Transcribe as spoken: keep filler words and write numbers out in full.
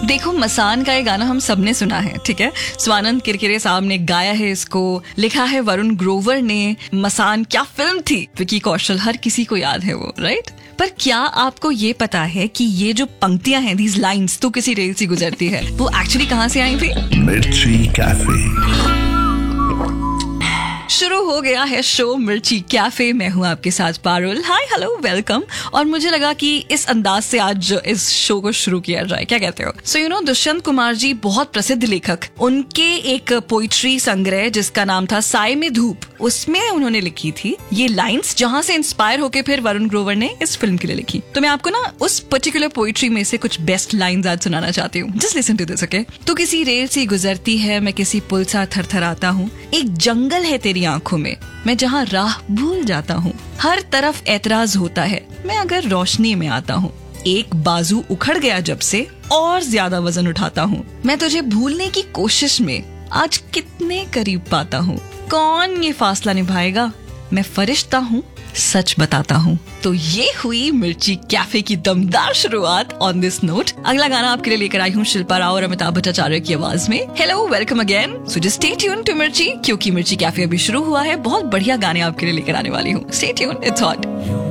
देखो, मसान का ये गाना हम सबने सुना है, ठीक है। स्वानंद किरकिरे साहब ने गाया है इसको, लिखा है वरुण ग्रोवर ने। मसान क्या फिल्म थी, विकी कौशल, हर किसी को याद है वो, राइट। पर क्या आपको ये पता है कि ये जो पंक्तियां हैं, दीज लाइन्स, तो किसी रेल से गुजरती है, वो एक्चुअली कहाँ से आई थी? मिर्ची कैफे। शुरू हो गया है शो मिर्ची कैफे। मैं हूँ आपके साथ पारुल। हाय, हेलो, वेलकम। और मुझे लगा कि इस अंदाज से आज इस शो को शुरू किया जाए, क्या कहते हो? So you know, Dushyant Kumar ji बहुत प्रसिद्ध लेखक, उनके एक पोइट्री संग्रह जिसका नाम था साय में धूप, उसमें उन्होंने लिखी थी ये लाइंस, जहां से इंस्पायर होके फिर वरुण ग्रोवर ने इस फिल्म के लिए लिखी। तो मैं आपको ना उस पर्टिकुलर पोइट्री में से कुछ बेस्ट लाइंस आज सुनाना चाहती हूँ। Just listen to this, okay? तू किसी रेल से गुजरती है, मैं किसी पुल सा थरथराता हूँ, एक जंगल है तेरी आंखों में, मैं जहाँ राह भूल जाता हूँ, हर तरफ एतराज होता है, मैं अगर रोशनी में आता हूँ, एक बाजू उखड़ गया जब से और ज्यादा वजन उठाता हूँ, मैं तुझे भूलने की कोशिश में आज कितने करीब पाता हूँ, कौन ये फासला निभाएगा, मैं फरिश्ता हूँ, सच बताता हूँ। तो ये हुई मिर्ची कैफे की दमदार शुरुआत ऑन दिस नोट। अगला गाना आपके लिए लेकर आई हूँ शिल्पा राव और अमिताभ भट्टाचार्य की आवाज में। Hello, welcome again. So just stay tune to मिर्ची, क्योंकि मिर्ची कैफे अभी शुरू हुआ है। बहुत बढ़िया गाने आपके लिए लेकर आने वाली हूँ। Stay tune, it's hot.